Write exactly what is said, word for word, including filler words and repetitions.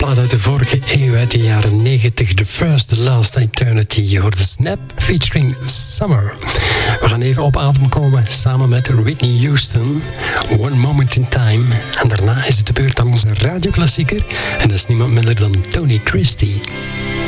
plaat uit de vorige eeuw, uit de jaren negentig. The First, The Last Eternity. Je hoort de Snap featuring Summer. We gaan even op adem komen samen met Whitney Houston. One Moment in Time. En daarna is het de beurt aan onze radioklassieker. En dat is niemand minder dan Tony Christie.